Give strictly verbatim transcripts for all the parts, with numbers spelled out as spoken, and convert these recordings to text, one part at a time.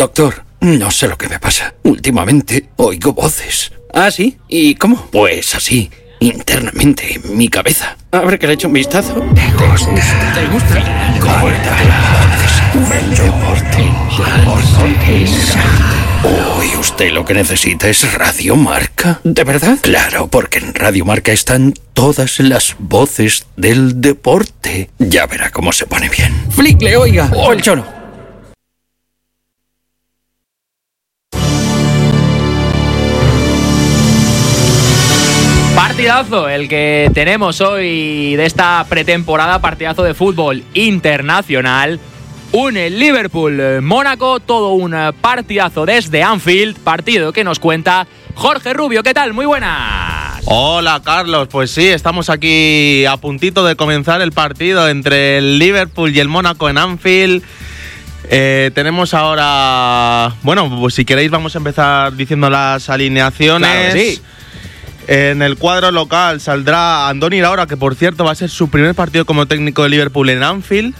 Doctor, no sé lo que me pasa. Últimamente oigo voces. ¿Ah, sí? ¿Y cómo? Pues así, internamente, en mi cabeza. A ver, que le eche un vistazo. ¿Te gusta? ¿Te gusta? El deporte. Hoy usted lo que necesita es Radio Marca. ¿De verdad? Claro, porque en Radio Marca están todas las voces del deporte. Ya verá cómo se pone bien. Flickle, oiga. O el cholo. Partidazo el que tenemos hoy de esta pretemporada, partidazo de fútbol internacional. Un Liverpool-Mónaco, todo un partidazo desde Anfield, partido que nos cuenta Jorge Rubio. ¿Qué tal? Muy buenas. Hola, Carlos. Pues sí, estamos aquí a puntito de comenzar el partido entre el Liverpool y el Mónaco en Anfield. Eh, tenemos ahora... Bueno, pues si queréis vamos a empezar diciendo las alineaciones. Claro que sí. En el cuadro local saldrá Andoni Iraola, que por cierto va a ser su primer partido como técnico de Liverpool en Anfield.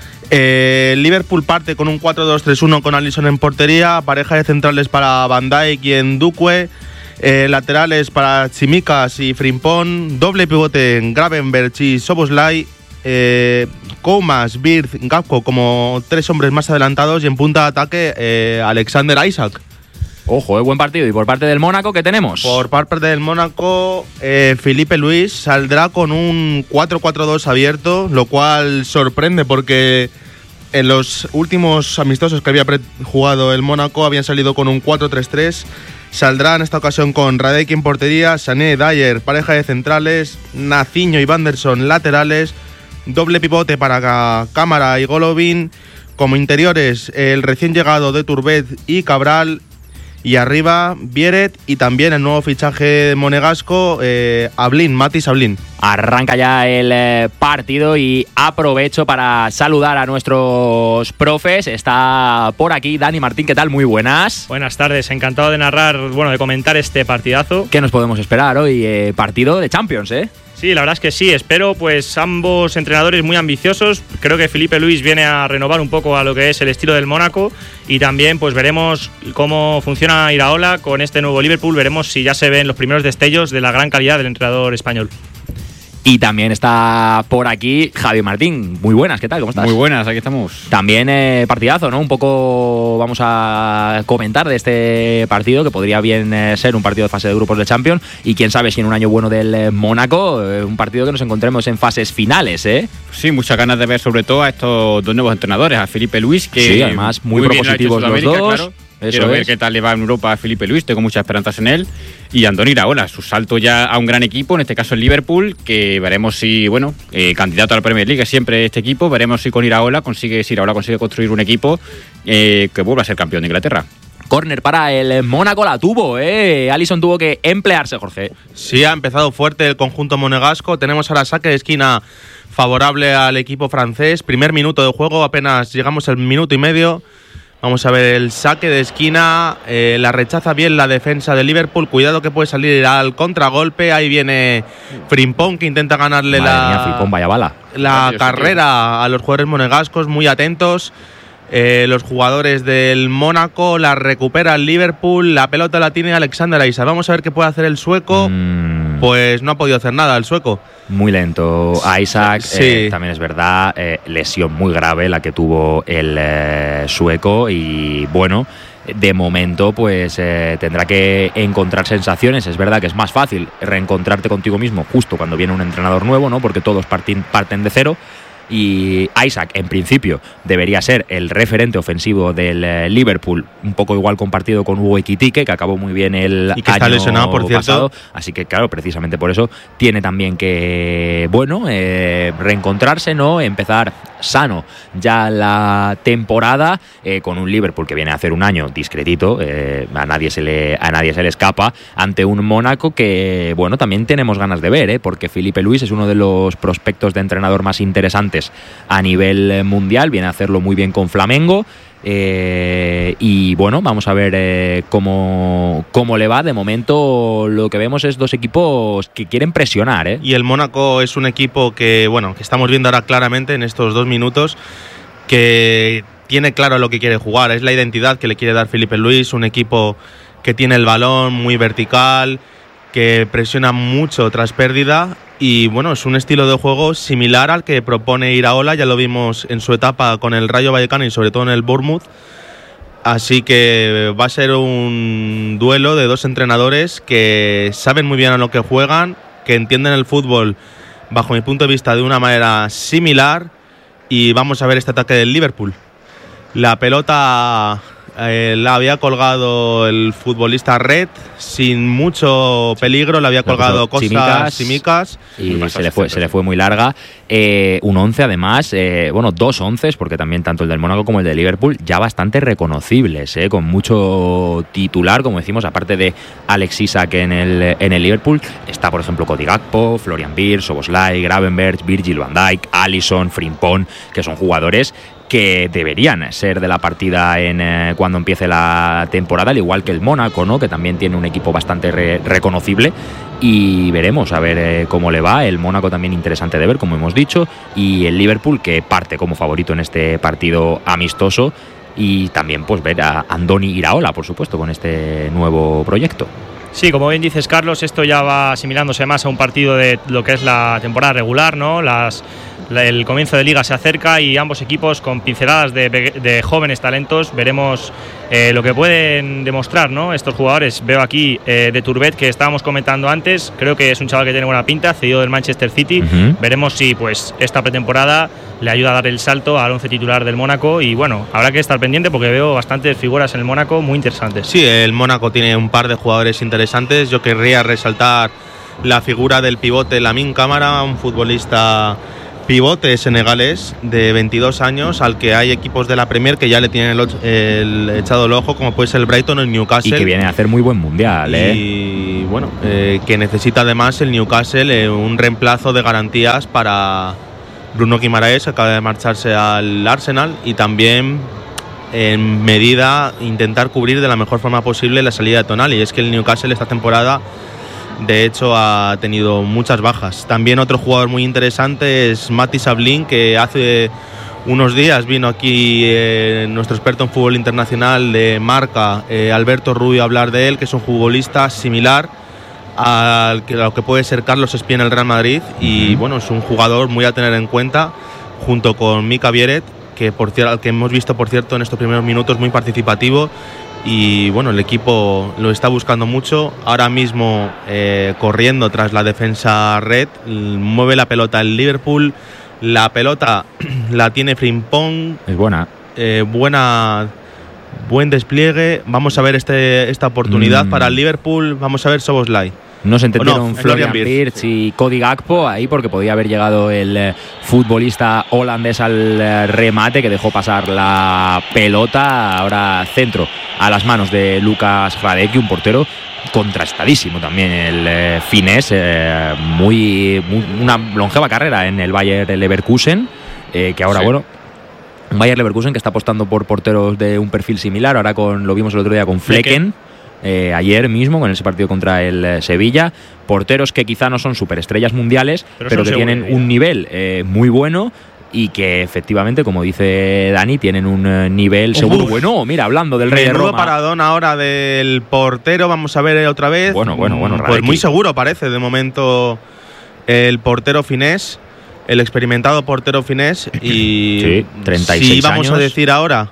Eh, Liverpool parte con un cuatro dos tres uno con Alisson en portería, pareja de centrales para Van Dijk y Ndukwe, eh, laterales para Tsimikas y Frimpong, doble pivote en Gravenberch y Szoboszlai, eh, Koumas, Wirtz, Gakpo como tres hombres más adelantados y en punta de ataque eh, Alexander Isak. Ojo, eh, buen partido. ¿Y por parte del Mónaco qué tenemos? Por parte del Mónaco, eh, Filipe Luis saldrá con un cuatro cuatro dos abierto, lo cual sorprende porque en los últimos amistosos que había jugado el Mónaco habían salido con un cuatro tres tres. Saldrá en esta ocasión con Radek en portería, Sané, Dyer, pareja de centrales, Naciño y Vanderson laterales, doble pivote para Cámara y Golovin, como interiores el recién llegado de Turbet y Cabral. Y arriba, Vieret y también el nuevo fichaje monegasco, eh, Ablin, Matis Ablin. Arranca ya el eh, partido y aprovecho para saludar a nuestros profes. Está por aquí Dani Martín, ¿qué tal? Muy buenas. Buenas tardes, encantado de narrar, bueno, de comentar este partidazo. ¿Qué nos podemos esperar hoy? Eh, partido de Champions, ¿eh? Sí, la verdad es que sí, espero pues ambos entrenadores muy ambiciosos. Creo que Filipe Luis viene a renovar un poco a lo que es el estilo del Mónaco y también pues veremos cómo funciona Iraola con este nuevo Liverpool, veremos si ya se ven los primeros destellos de la gran calidad del entrenador español. Y también está por aquí Javi Martín. Muy buenas, ¿qué tal? ¿Cómo estás? Muy buenas, aquí estamos. También eh, partidazo, ¿no? Un poco vamos a comentar de este partido, que podría bien eh, ser un partido de fase de grupos de Champions. Y quién sabe si en un año bueno del eh, Mónaco, eh, un partido que nos encontremos en fases finales, ¿eh? Sí, muchas ganas de ver sobre todo a estos dos nuevos entrenadores, a Filipe Luis, que sí, además muy, muy propositivos los dos. Claro. Quiero ver qué tal le va en Europa a Filipe Luis, tengo muchas esperanzas en él. Y Andoni Iraola, su salto ya a un gran equipo, en este caso el Liverpool, que veremos si, bueno, eh, candidato a la Premier League siempre este equipo, veremos si con Iraola consigue, si Iraola consigue construir un equipo eh, que vuelva a ser campeón de Inglaterra. Córner para el Mónaco, la tuvo, ¿eh? Alisson tuvo que emplearse, Jorge. Sí, ha empezado fuerte el conjunto monegasco, tenemos ahora saque de esquina favorable al equipo francés, primer minuto de juego, apenas llegamos al minuto y medio. Vamos a ver el saque de esquina, eh, la rechaza bien la defensa de Liverpool, cuidado que puede salir al contragolpe, ahí viene Frimpong que intenta ganarle Madre la, mía, Frimpong, vaya bala. la Dios, carrera tío. a los jugadores monegascos, muy atentos. Eh, los jugadores del Mónaco la recupera el Liverpool, la pelota la tiene Alexander Isak. Vamos a ver qué puede hacer el sueco. Mm. Pues no ha podido hacer nada el sueco. Muy lento Isak, sí. eh, también es verdad, eh, lesión muy grave la que tuvo el eh, sueco y bueno, de momento pues eh, tendrá que encontrar sensaciones. Es verdad que es más fácil reencontrarte contigo mismo justo cuando viene un entrenador nuevo, ¿no? Porque todos parten, parten de cero. Y Isak, en principio, debería ser el referente ofensivo del eh, Liverpool, un poco igual compartido con Hugo Ekitike, que acabó muy bien el y que año está lesionado, por cierto. pasado. Así que, claro, precisamente por eso tiene también que, bueno, eh, reencontrarse, ¿no? Empezar sano ya la temporada eh, con un Liverpool que viene a hacer un año discretito, eh, a nadie se le a nadie se le escapa, ante un Mónaco que, bueno, también tenemos ganas de ver, ¿eh? Porque Filipe Luis es uno de los prospectos de entrenador más interesantes a nivel mundial, viene a hacerlo muy bien con Flamengo. Eh, y bueno, vamos a ver eh, cómo, cómo le va. De momento lo que vemos es dos equipos que quieren presionar, ¿eh? Y el Mónaco es un equipo que, bueno, que estamos viendo ahora claramente en estos dos minutos, que tiene claro lo que quiere jugar, es la identidad que le quiere dar Filipe Luis, un equipo que tiene el balón muy vertical, que presiona mucho tras pérdida y bueno, es un estilo de juego similar al que propone Iraola, ya lo vimos en su etapa con el Rayo Vallecano y sobre todo en el Bournemouth, así que va a ser un duelo de dos entrenadores que saben muy bien a lo que juegan, que entienden el fútbol bajo mi punto de vista de una manera similar y vamos a ver este ataque del Liverpool. La pelota eh, la había colgado el futbolista Red sin mucho peligro, la había colgado Costas Simicas y se le fue se le fue muy larga. Eh, un once además, eh, bueno, dos onces, porque también tanto el del Mónaco como el del Liverpool ya bastante reconocibles, eh, con mucho titular, como decimos, aparte de Alex Isak en el, en el Liverpool, está por ejemplo Cody Gakpo, Florian Wirtz, Szoboszlai, Gravenberch, Virgil van Dijk, Alisson, Frimpong, que son jugadores que deberían ser de la partida en eh, cuando empiece la temporada, al igual que el Mónaco, ¿no? Que también tiene un equipo bastante re- reconocible y veremos a ver eh, cómo le va. El Mónaco también interesante de ver, como hemos dicho, y el Liverpool que parte como favorito en este partido amistoso y también pues ver a Andoni Iraola, por supuesto, con este nuevo proyecto. Sí, como bien dices, Carlos, esto ya va asimilándose más a un partido de lo que es la temporada regular, ¿no? Las El comienzo de liga se acerca y ambos equipos con pinceladas de, de jóvenes talentos veremos eh, lo que pueden demostrar, ¿no? Estos jugadores. Veo aquí eh, de Turbet, que estábamos comentando antes, creo que es un chaval que tiene buena pinta, cedido del Manchester City. Uh-huh. Veremos si pues esta pretemporada le ayuda a dar el salto al once titular del Mónaco y bueno, habrá que estar pendiente porque veo bastantes figuras en el Mónaco muy interesantes. Sí, el Mónaco tiene un par de jugadores interesantes. Yo querría resaltar la figura del pivote Lamine Camara, un futbolista pivote senegalés de veintidós años al que hay equipos de la Premier que ya le tienen el, el echado el ojo, como puede ser el Brighton o el Newcastle, y que viene a hacer muy buen mundial, ¿eh? Y bueno, eh, que necesita además el Newcastle eh, un reemplazo de garantías para Bruno Guimaraes, que acaba de marcharse al Arsenal, y también en medida intentar cubrir de la mejor forma posible la salida de Tonali. Y es que el Newcastle esta temporada de hecho ha tenido muchas bajas. También otro jugador muy interesante es Mati Sablin, que hace unos días vino aquí eh, nuestro experto en fútbol internacional de Marca, eh, Alberto Rubio, a hablar de él, que es un futbolista similar al que, a lo que puede ser Carlos Espía en el Real Madrid. Y bueno, es un jugador muy a tener en cuenta, junto con Mika Vieret, que, por, que hemos visto por cierto en estos primeros minutos muy participativo. Y bueno, el equipo lo está buscando mucho. Ahora mismo eh, corriendo tras la defensa red, mueve la pelota el Liverpool. La pelota la tiene Frimpong. Es buena. Eh, buena, buen despliegue. Vamos a ver este, esta oportunidad mm. para el Liverpool. Vamos a ver Szoboszlai. No se entendieron no, Florian Wirtz sí. y Cody Gakpo ahí, porque podía haber llegado el eh, futbolista holandés al eh, remate, que dejó pasar la pelota. Ahora centro a las manos de Lucas Hradecki, un portero contrastadísimo también, el eh, finés, eh, muy, muy una longeva carrera en el Bayer Leverkusen, eh, que ahora sí. bueno Bayer Leverkusen que está apostando por porteros de un perfil similar. Ahora con lo vimos el otro día con Flecken. Eh, ayer mismo con ese partido contra el eh, Sevilla, porteros que quizá no son superestrellas mundiales, pero, pero que tienen un nivel eh, muy bueno y que efectivamente, como dice Dani, tienen un eh, nivel seguro. Uf, bueno, mira, hablando del Rey de Roma. Paradón ahora del portero, vamos a ver otra vez. Bueno, bueno, bueno. Pues Hradecki. Muy seguro parece de momento el portero finés, el experimentado portero finés. Y sí, treinta y seis si vamos años. a decir ahora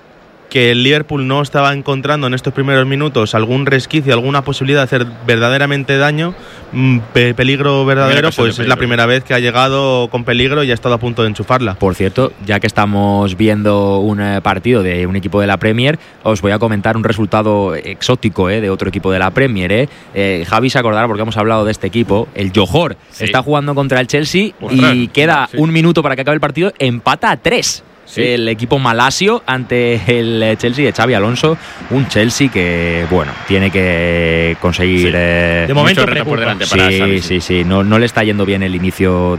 que el Liverpool no estaba encontrando en estos primeros minutos algún resquicio, alguna posibilidad de hacer verdaderamente daño, pe- peligro verdadero, pues peligro. Es la primera vez que ha llegado con peligro y ha estado a punto de enchufarla. Por cierto, ya que estamos viendo un eh, partido de un equipo de la Premier, os voy a comentar un resultado exótico eh, de otro equipo de la Premier. Eh. Eh, Javi se acordará porque hemos hablado de este equipo, el Johor, sí. está jugando contra el Chelsea Ostras, y queda sí. un minuto para que acabe el partido, empata a tres. Sí. El equipo malasio ante el Chelsea de Xabi Alonso, un Chelsea que bueno tiene que conseguir sí. eh, de momento reto por delante sí, para Xavi, sí, sí, sí, no, no le está yendo bien el inicio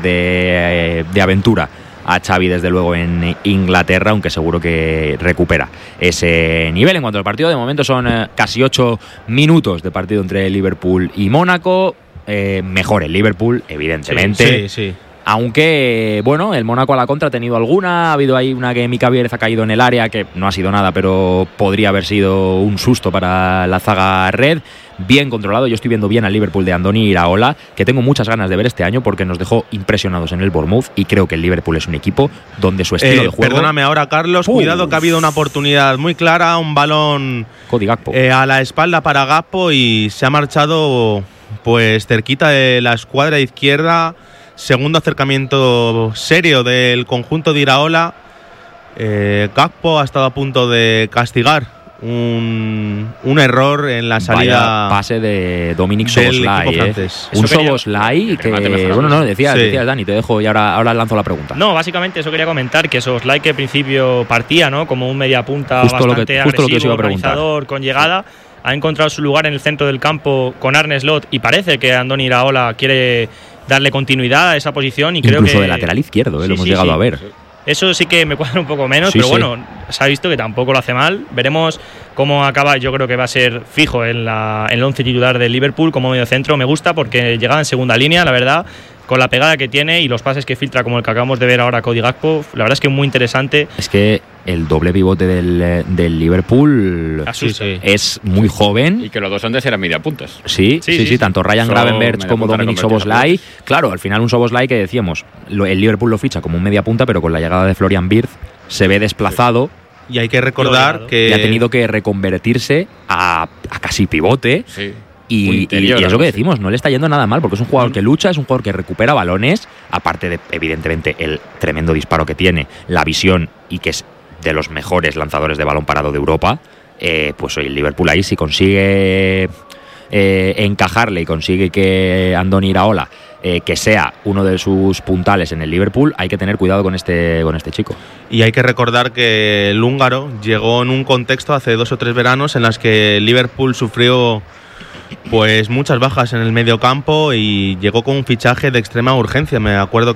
de, de aventura a Xavi desde luego en Inglaterra, aunque seguro que recupera ese nivel. En cuanto al partido, de momento son eh, casi ocho minutos de partido entre Liverpool y Mónaco. Eh, mejor el Liverpool, evidentemente. Sí, sí, sí. Aunque, bueno, el Mónaco a la contra ha tenido alguna, ha habido ahí una que Mika Vierez ha caído en el área, que no ha sido nada, pero podría haber sido un susto para la zaga red. Bien controlado, yo estoy viendo bien al Liverpool de Andoni Iraola, que tengo muchas ganas de ver este año porque nos dejó impresionados en el Bournemouth y creo que el Liverpool es un equipo donde su estilo eh, de juego… Perdóname ahora, Carlos, Uf. cuidado que ha habido una oportunidad muy clara, un balón Cody Gakpo. eh, a la espalda para Gakpo y se ha marchado pues cerquita de la escuadra izquierda. Segundo acercamiento serio del conjunto de Iraola. Eh, Gakpo ha estado a punto de castigar un, un error en la salida. Vaya pase de Dominic del Szoboszlai, equipo eh. francés. Un Eso quería- Szoboszlai el que… remate mejorado. Bueno, no, decías, Sí. decías, Dani, te dejo y ahora, ahora lanzo la pregunta. No, básicamente eso quería comentar, que Szoboszlai, que al principio partía, ¿no?, como un mediapunta Justo lo bastante que- justo lo que os agresivo, iba a preguntar. organizador, con llegada, ha encontrado su lugar en el centro del campo con Arne Slot y parece que Andoni Iraola quiere darle continuidad a esa posición y creo Incluso que… de lateral izquierdo, eh, Sí, lo hemos sí, llegado sí. a ver. Eso sí que me cuadra un poco menos, Sí, pero sí. bueno, se ha visto que tampoco lo hace mal. Veremos cómo acaba. Yo creo que va a ser fijo en, la, en el once titular del Liverpool como medio centro. Me gusta porque llegaba en segunda línea, la verdad, con la pegada que tiene y los pases que filtra, como el que acabamos de ver ahora, Cody Gakpo. La verdad es que muy interesante. Es que el doble pivote del, del Liverpool Asusta. Sí, sí. es muy joven. Y que los dos antes eran mediapuntas. Sí, sí, Sí, sí, sí, sí. tanto Ryan Son Gravenberch media como punta Dominic reconvertidos a Szoboszlai. puntas. Claro, al final un Szoboszlai que decíamos, lo- el Liverpool lo ficha como un media punta, pero con la llegada de Florian Wirtz se ve desplazado Y hay que recordar Logrado. que y ha tenido que reconvertirse a, a casi pivote. Sí. Un Y, y- interior, y es lo que sí. decimos, no le está yendo nada mal, porque es un jugador que lucha, es un jugador que recupera balones, aparte de, evidentemente, el tremendo disparo que tiene, la visión y que es de los mejores lanzadores de balón parado de Europa. Eh, pues hoy el Liverpool ahí, si consigue eh, encajarle y consigue que Andoni Iraola eh, que sea uno de sus puntales en el Liverpool, hay que tener cuidado con este, con este chico. Y hay que recordar que el húngaro llegó en un contexto hace dos o tres veranos en las que Liverpool sufrió pues muchas bajas en el medio campo y llegó con un fichaje de extrema urgencia. Me acuerdo